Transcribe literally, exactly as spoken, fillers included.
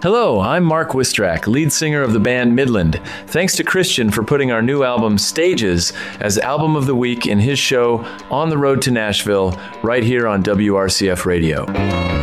Hello, I'm Mark Wistrak, lead singer of the band Midland. Thanks to Christian for putting our new album Stages as Album of the Week in his show On the Road to Nashville, right here on W R C F Radio.